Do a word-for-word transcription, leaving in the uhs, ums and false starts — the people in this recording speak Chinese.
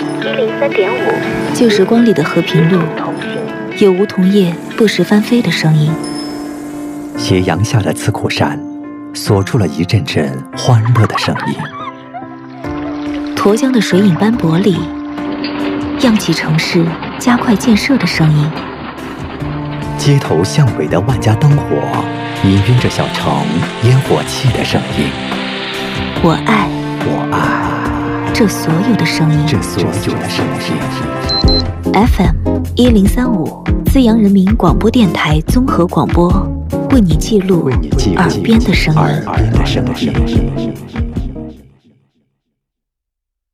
一零三点五， 旧时光里的和平路，有梧桐叶不时翻飞的声音。 斜阳下的刺库山，锁出了一阵阵欢乐的声音。 沱江的水影斑驳里，漾起城市加快建设的声音。 街头巷尾的万家灯火，氤氲着小城烟火气的声音。 我爱， 我爱这所有的声音， 这所有的声音。 F M 一零三五，资阳人民广播电台综合广播，为你记录为你记录耳边的声音。 耳边的声音。